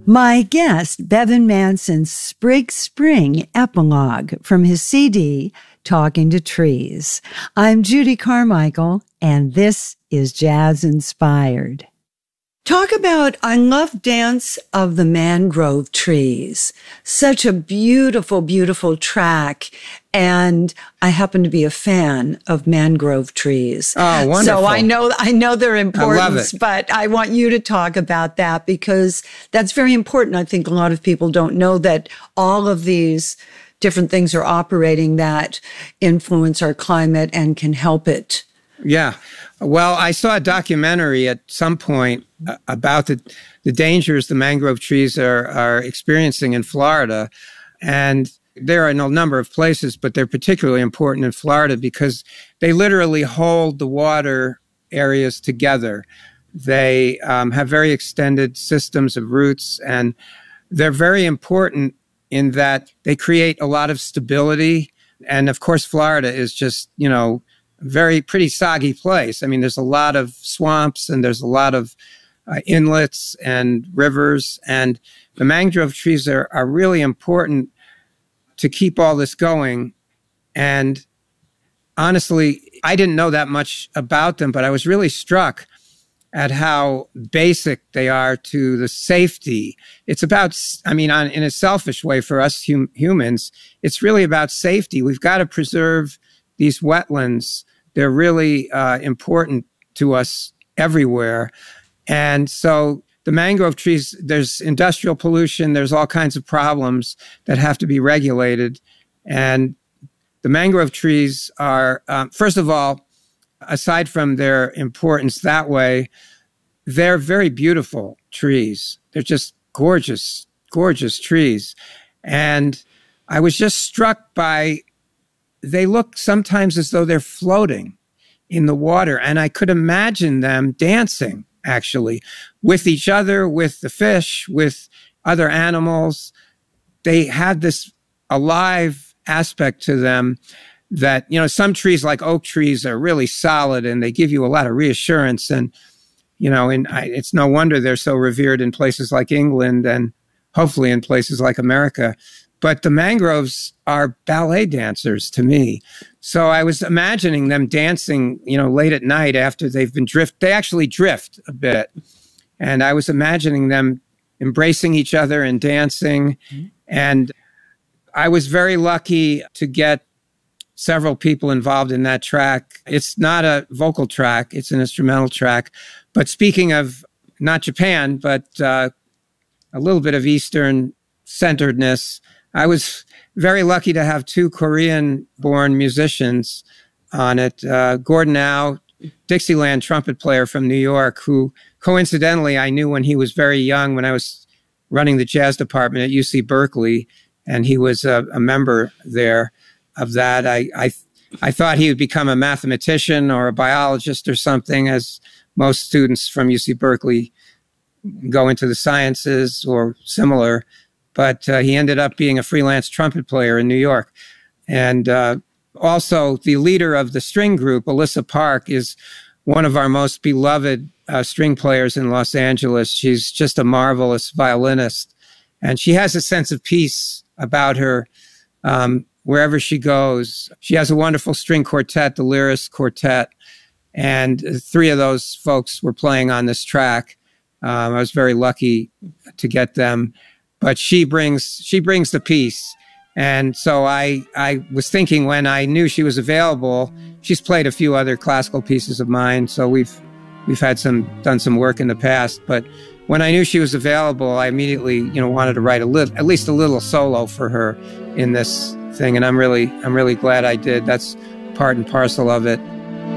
My guest, Bevan Manson's Sprig Spring epilogue from his CD, Talking to Trees. I'm Judy Carmichael, and this is Jazz Inspired. Talk about, I love Dance of the Mangrove Trees. Such a beautiful, beautiful track. And I happen to be a fan of mangrove trees. Oh, wonderful. So I know their importance, I love it. but I want you to talk about that because that's very important. I think a lot of people don't know that all of these different things are operating that influence our climate and can help it. Yeah. Well, I saw a documentary at some point about the dangers the mangrove trees are experiencing in Florida. And there are in a number of places, but they're particularly important in Florida because they literally hold the water areas together. They have very extended systems of roots, and they're very important in that they create a lot of stability. And of course, Florida is just, pretty soggy place. I mean, there's a lot of swamps and there's a lot of inlets and rivers, and the mangrove trees are really important to keep all this going. And honestly, I didn't know that much about them, but I was really struck at how basic they are to the safety. It's about, in a selfish way for us humans, it's really about safety. We've got to preserve these wetlands. They're really important to us everywhere. And so the mangrove trees, there's industrial pollution, there's all kinds of problems that have to be regulated. And the mangrove trees are, first of all, aside from their importance that way, they're very beautiful trees. They're just gorgeous, gorgeous trees. And I was just struck by, they look sometimes as though they're floating in the water. And I could imagine them dancing, actually, with each other, with the fish, with other animals. They had this alive aspect to them that, some trees like oak trees are really solid and they give you a lot of reassurance. And, it's no wonder they're so revered in places like England and hopefully in places like America. But the mangroves are ballet dancers to me. So I was imagining them dancing, late at night after they've been they actually drift a bit. And I was imagining them embracing each other and dancing. Mm-hmm. And I was very lucky to get several people involved in that track. It's not a vocal track, it's an instrumental track. But speaking of not Japan, but a little bit of Eastern centeredness, I was very lucky to have two Korean-born musicians on it. Gordon Au, Dixieland trumpet player from New York, who coincidentally I knew when he was very young, when I was running the jazz department at UC Berkeley, and he was a member there of that. I thought he would become a mathematician or a biologist or something, as most students from UC Berkeley go into the sciences or similar. But he ended up being a freelance trumpet player in New York. And also the leader of the string group, Alyssa Park, is one of our most beloved string players in Los Angeles. She's just a marvelous violinist. And she has a sense of peace about her wherever she goes. She has a wonderful string quartet, the Lyris Quartet. And three of those folks were playing on this track. I was very lucky to get them. But she brings the peace. And so I was thinking, when I knew she was available, she's played a few other classical pieces of mine. So we've done some work in the past. But when I knew she was available, I immediately, wanted to write at least a little solo for her in this thing. And I'm really glad I did. That's part and parcel of it.